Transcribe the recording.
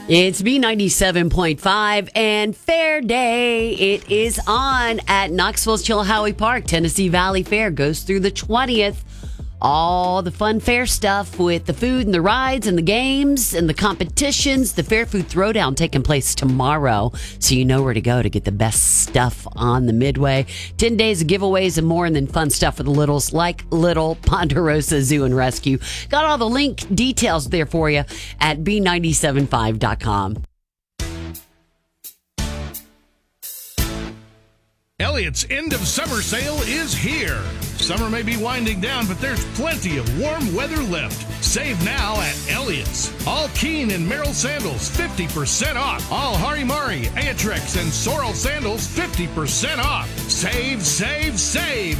It's B97.5 and Fair Day. It is on at Knoxville's Chilhowee Park. Tennessee Valley Fair goes through the 20th. All the fun fair stuff with the food and the rides and the games and the competitions. The Fair Food Throwdown taking place tomorrow, so you know where to go to get the best stuff on the Midway. 10 days of giveaways and more, and then fun stuff for the littles like Little Ponderosa Zoo and Rescue. Got all the link details there for you at B975.com. Elliott's end of summer sale is here. Summer may be winding down, but there's plenty of warm weather left. Save now at Elliott's. All Keen and Merrill sandals, 50% off. All Harimari, Aetrex, and Sorel sandals, 50% off. Save, save, save